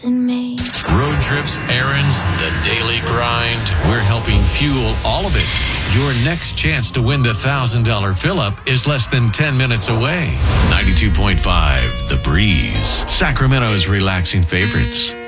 in me. Road trips, errands, the daily grind. We're helping fuel all of it. Your next chance to win the $1,000 fill-up is less than 10 minutes away. 92.5 The Breeze. Sacramento's relaxing favorites.